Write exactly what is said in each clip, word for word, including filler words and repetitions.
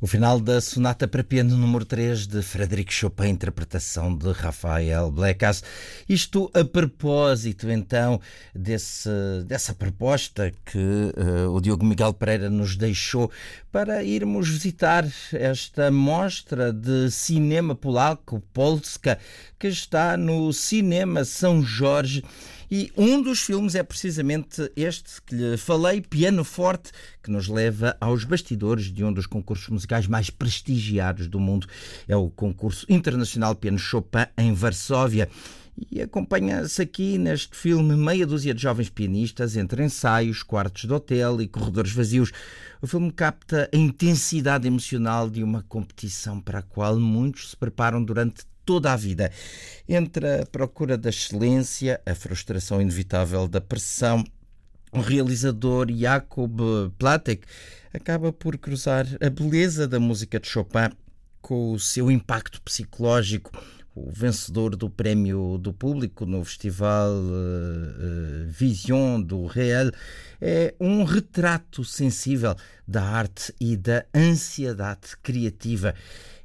O final da Sonata para Piano número três de Frédéric Chopin, interpretação de Rafael Blekas. Isto a propósito, então, desse, dessa proposta que uh, o Diogo Miguel Pereira nos deixou para irmos visitar esta mostra de cinema polaco, Polska, que está no Cinema São Jorge. E um dos filmes é precisamente este que lhe falei, Piano Forte, que nos leva aos bastidores de um dos concursos musicais mais prestigiados do mundo. É o concurso internacional Piano Chopin em Varsóvia. E acompanha-se aqui neste filme meia dúzia de jovens pianistas entre ensaios, quartos de hotel e corredores vazios. O filme capta a intensidade emocional de uma competição para a qual muitos se preparam durante toda a vida. Entre a procura da excelência, a frustração inevitável da pressão, o realizador Jakub Platek acaba por cruzar a beleza da música de Chopin com o seu impacto psicológico. O vencedor do prémio do público no Festival uh, uh, Vision do Réel é um retrato sensível da arte e da ansiedade criativa.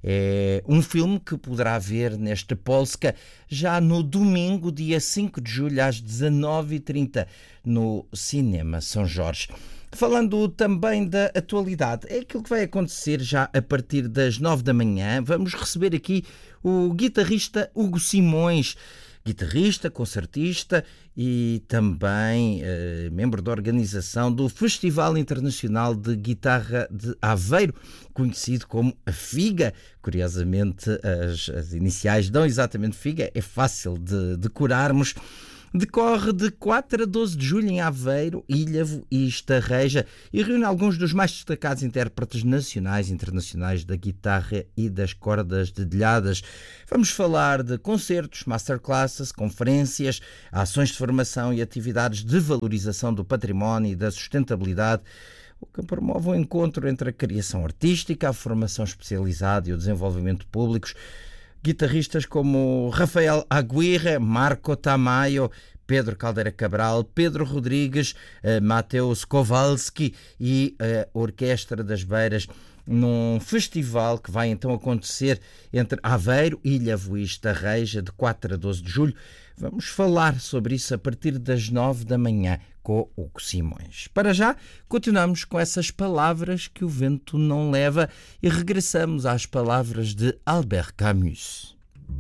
É um filme que poderá ver neste Polska já no domingo, dia cinco de julho, às dezanove e trinta, no Cinema São Jorge. Falando também da atualidade, é aquilo que vai acontecer já a partir das nove da manhã. Vamos receber aqui o guitarrista Hugo Simões, guitarrista, concertista e também eh, membro da organização do Festival Internacional de Guitarra de Aveiro, conhecido como a FIGA. Curiosamente, as, as iniciais dão exatamente FIGA, é fácil de decorarmos. Decorre de quatro a doze de julho em Aveiro, Ilhavo e Estarreja e reúne alguns dos mais destacados intérpretes nacionais e internacionais da guitarra e das cordas dedilhadas. Vamos falar de concertos, masterclasses, conferências, ações de formação e atividades de valorização do património e da sustentabilidade, o que promove o encontro entre a criação artística, a formação especializada e o desenvolvimento de públicos. Guitarristas como Rafael Aguirre, Marco Tamayo, Pedro Caldeira Cabral, Pedro Rodrigues, uh, Mateus Kowalski e a uh, Orquestra das Beiras, num festival que vai então acontecer entre Aveiro, Ilhavo e Estarreja, de quatro a doze de julho. Vamos falar sobre isso a partir das nove da manhã com o Hugo Simões. Para já, continuamos com essas palavras que o vento não leva e regressamos às palavras de Albert Camus.